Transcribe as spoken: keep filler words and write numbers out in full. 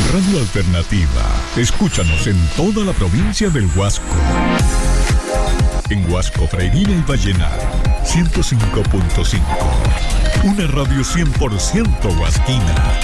Radio Alternativa. Escúchanos en toda la provincia del Huasco. En Huasco, Freirina y Vallenar, ciento cinco punto cinco. Una radio cien por ciento huasquina.